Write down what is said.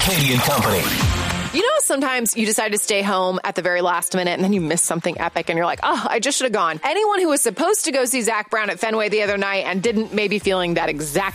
Katie and Company. You know, sometimes you decide to stay home at the very last minute and then you miss something epic and you're like, oh, I just should have gone. Anyone who was supposed to go see Zac Brown at Fenway the other night and didn't, maybe feeling that exact